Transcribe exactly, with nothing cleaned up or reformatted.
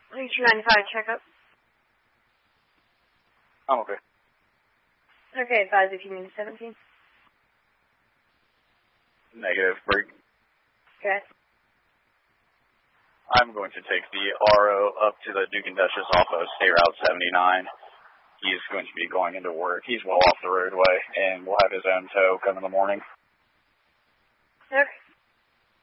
Reach your ninety-five checkup. I'm okay. Okay, advise if you need seventeen. Negative, break. Okay. I'm going to take the R O up to the Duke and Duchess off of State Route seventy-nine. He's going to be going into work. He's well off the roadway, and we'll have his own tow come in the morning. Okay.